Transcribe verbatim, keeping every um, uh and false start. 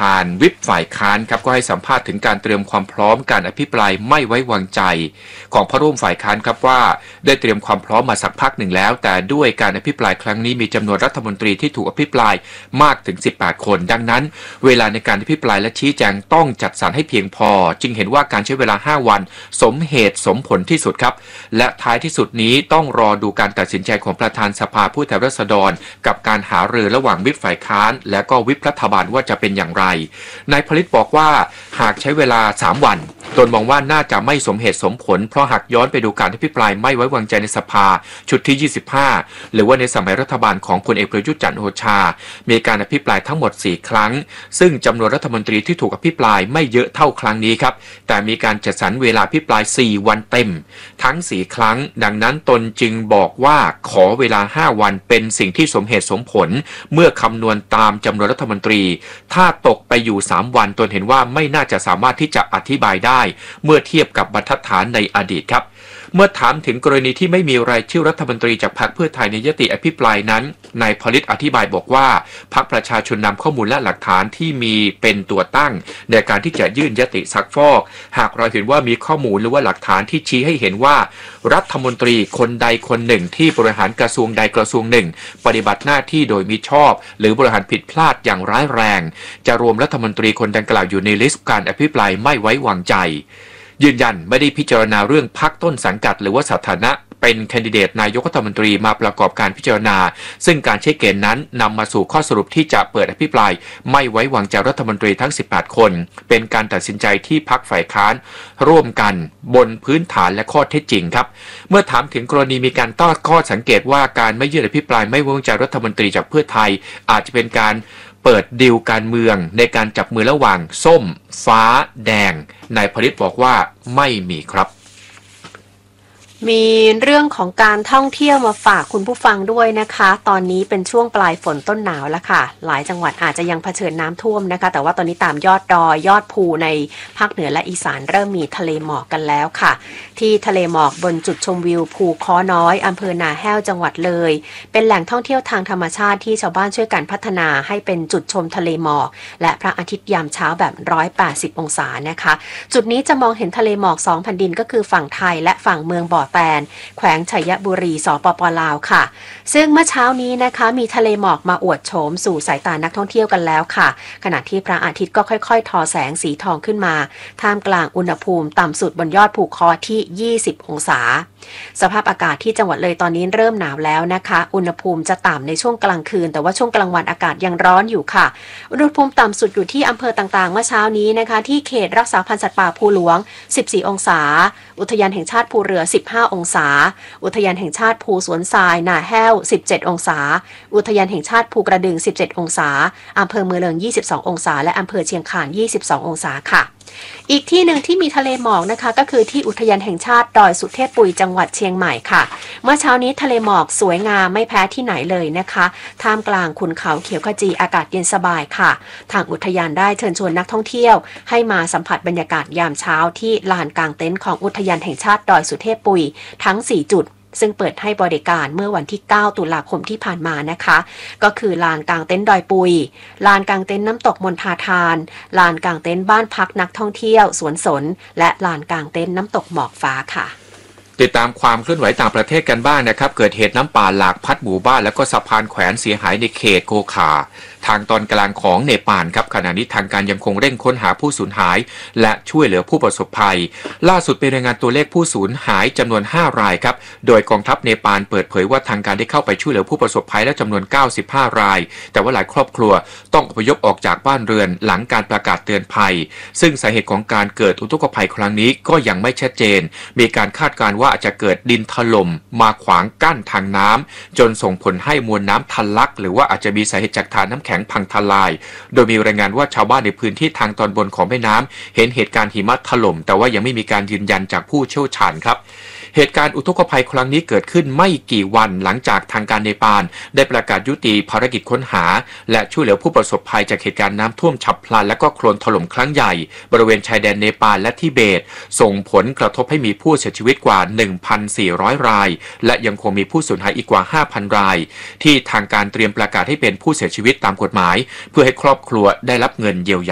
านวิปฝ่ายค้านครับก็ให้สัมภาษณ์ถึงการเตรียมความพร้อมการอภิปรายไม่ไว้วางใจของพรรคร่วมฝ่ายค้านครับว่าได้เตรียมความพร้อมมาสักพักหนึ่งแล้วแต่ด้วยการอภิปรายครั้งนี้มีจำนวนรัฐมนตรีที่ถูกอภิปรายมากถึงสิบแปดคนดังนั้นเวลาในการอภิปรายและชี้แจงต้องจัดสรรให้เพียงพอจึงเห็นว่าการใช้เวลาห้าวันสมเหตุสมผลที่สุดครับและท้ายที่สุดนี้ต้องรอดูการตัดสินใจของประธานสภาผู้แทนราษฎรกับการหารือระหว่างวิปฝ่ายค้านและก็วิปรัฐบาลว่าจะเป็นอย่างไรนายผลิตบอกว่าหากใช้เวลาสามวันตนมองว่าน่าจะไม่สมเหตุสมผลเพราะหากย้อนไปดูการอภิปรายไม่ไว้วางใจในสภาชุดที่ยี่สิบห้าหรือว่าในสมัยรัฐบาลของพลเอกประยุทธ์จันทร์โอชามีการอภิปรายทั้งหมดสี่ครั้งซึ่งจำนวนรัฐมนตรีที่ถูกอภิปรายไม่เยอะเท่าครั้งนี้ครับแต่มีการจัดสรรเวลาอภิปรายสี่วันเต็มทั้งสี่ครั้งดังนั้นตนจึงบอกว่าขอเวลาห้าวันเป็นสิ่งที่สมเหตุสมผลเมื่อคำนวณตามจำนวนรัฐมนตรีถ้าตกไปอยู่สามวันตนเห็นว่าไม่น่าจะสามารถที่จะอธิบายได้เมื่อเทียบกับบรรทัดฐานในอดีตครับเมื่อถามถึงกรณีที่ไม่มีรายชื่อรัฐมนตรีจากพรรคเพื่อไทยในยติอภิปรายนั้นนายผลิตอธิบายบอกว่าพรรคประชาชนนำข้อมูลและหลักฐานที่มีเป็นตัวตั้งในการที่จะยื่นยติซักฟอกหากเราเห็นว่ามีข้อมูลหรือว่าหลักฐานที่ชี้ให้เห็นว่ารัฐมนตรีคนใดคนหนึ่งที่บริหารกระทรวงใดกระทรวงหนึ่งปฏิบัติหน้าที่โดยมิชอบหรือบริหารผิดพลาดอย่างร้ายแรงจะรวมรัฐมนตรีคนดังกล่าวอยู่ในลิสต์การอภิปรายไม่ไว้วางใจยืนยันไม่ได้พิจารณาเรื่องพรรคต้นสังกัดหรือว่าสถานะเป็นแคนดิเดตนายกรัฐมนตรีมาประกอบการพิจารณาซึ่งการใช้เกณฑ์นั้นนำมาสู่ข้อสรุปที่จะเปิดอภิปรายไม่ไว้วางใจรัฐมนตรีทั้งสิบแปดคนเป็นการตัดสินใจที่พรรคฝ่ายค้านร่วมกันบนพื้นฐานและข้อเท็จจริงครับเมื่อถามถึงกรณีมีการตั้งข้อสังเกตว่าการไม่ยื่นอภิปรายไม่ไว้วางใจรัฐมนตรีจากเพื่อไทยอาจจะเป็นการเปิดดีลการเมืองในการจับมือระหว่างส้มฟ้าแดงนายผลิตบอกว่าไม่มีครับมีเรื่องของการท่องเที่ยวมาฝากคุณผู้ฟังด้วยนะคะตอนนี้เป็นช่วงปลายฝนต้นหนาวแล้วค่ะหลายจังหวัดอาจจะยังเผชิญน้ำท่วมนะคะแต่ว่าตอนนี้ตามยอดดอยยอดภูในภาคเหนือและอีสานเริ่มมีทะเลหมอกกันแล้วค่ะที่ทะเลหมอกบนจุดชมวิวภูค้อน้อยอำเภอนาแห้วจังหวัดเลยเป็นแหล่งท่องเที่ยวทางธรรมชาติที่ชาวบ้านช่วยกันพัฒนาให้เป็นจุดชมทะเลหมอกและพระอาทิตย์ยามเช้าแบบหนึ่งร้อยแปดสิบองศานะคะจุดนี้จะมองเห็นทะเลหมอกสองแผ่นดินก็คือฝั่งไทยและฝั่งเมืองบ่อแตนแขวงชัยบุรีสปป.ลาวค่ะซึ่งเมื่อเช้านี้นะคะมีทะเลหมอกมาอวดโฉมสู่สายตานักท่องเที่ยวกันแล้วค่ะขณะที่พระอาทิตย์ก็ค่อยๆทอแสงสีทองขึ้นมาท่ามกลางอุณหภูมิต่ำสุดบนยอดภูคอที่ยี่สิบองศาสภาพอากาศที่จังหวัดเลยตอนนี้เริ่มหนาวแล้วนะคะอุณหภูมิจะต่ำในช่วงกลางคืนแต่ว่าช่วงกลางวันอากาศยังร้อนอยู่ค่ะอุณหภูมิต่ำสุดอยู่ที่อำเภอต่างๆเมื่อเช้านี้นะคะที่เขตรักษาพันธุ์สัตว์ป่าภูหลวงสิบสี่องศาอุทยานแห่งชาติภูเรือสิบห้าองศาอุทยานแห่งชาติภูสวนทรายนาแห้วสิบเจ็ดองศาอุทยานแห่งชาติภูกระดึงสิบเจ็ดองศาอำเภอเมืองเลยยี่สิบสององศาและอำเภอเชียงคานยี่สิบสององศาค่ะอีกที่หนึ่งที่มีทะเลหมอกนะคะก็คือที่อุทยานแห่งชาติดอยสุเทพปุยจังหวัดเชียงใหม่ค่ะเมื่อเช้านี้ทะเลหมอกสวยงามไม่แพ้ที่ไหนเลยนะคะท่ามกลางขุนเขาเขียวขจีอากาศเย็นสบายค่ะทางอุทยานได้เชิญชวนนักท่องเที่ยวให้มาสัมผัสบรรยากาศยามเช้าที่ลานกลางเต็นท์ของอุทยานแห่งชาติดอยสุเทพปุยทั้งสี่จุดซึ่งเปิดให้บริการเมื่อวันที่เก้าตุลาคมที่ผ่านมานะคะก็คือลานกลางเต็นท์ดอยปุยลานกลางเต็นท์น้ำตกมณฑาทานลานกลางเต็นท์บ้านพักนักท่องเที่ยวสวนสนและลานกลางเต็นท์น้ำตกหมอกฟ้าค่ะติดตามความเคลื่อนไหวต่างประเทศกันบ้าง น, นะครับเกิดเหตุน้ำป่าหลากพัดหมู่บ้านและก็สะพานแขวนเสียหายในเขตโกคาทางตอนกลางของเนปาลครับขณะนี้ทางการยังคงเร่งค้นหาผู้สูญหายและช่วยเหลือผู้ประสบภัยล่าสุดเป็นรายงานตัวเลขผู้สูญหายจำนวนห้ารายครับโดยกองทัพเนปาลเปิดเผยว่าทางการได้เข้าไปช่วยเหลือผู้ประสบภัยและจำนวนเก้าสิบห้ารายแต่ว่าหลายครอบครัวต้องอพยพออกจากบ้านเรือนหลังการประกาศเตือนภัยซึ่งสาเหตุของการเกิดอุทกภัยครั้งนี้ก็ยังไม่ชัดเจนมีการคาดการณ์ว่าอาจจะเกิดดินถล่มมาขวางกั้นทางน้ำจนส่งผลให้มวลน้ำทะลักหรือว่าอาจจะมีสาเหตุจากทานน้ำแข็งพังทลายโดยมีรายงานว่าชาวบ้านในพื้นที่ทางตอนบนของแม่น้ำเห็นเหตุการณ์หิมะถล่มแต่ว่ายังไม่มีการยืนยันจากผู้เชี่ยวชาญครับเหตุการณ์อุทกภัยครั้งนี้เกิดขึ้นไม่กี่วันหลังจากทางการเนปาลได้ประกาศยุติภารกิจค้นหาและช่วยเหลือผู้ประสบภัยจากเหตุการณ์น้ำท่วมฉับพลันและก็โคลนถล่มครั้งใหญ่บริเวณชายแดนเนปาลและทิเบตส่งผลกระทบให้มีผู้เสียชีวิตกว่า หนึ่งพันสี่ร้อย รายและยังคงมีผู้สูญหายอีกกว่า ห้าพัน รายที่ทางการเตรียมประกาศให้เป็นผู้เสียชีวิตตามกฎหมายเพื่อให้ครอบครัวได้รับเงินเยียวยา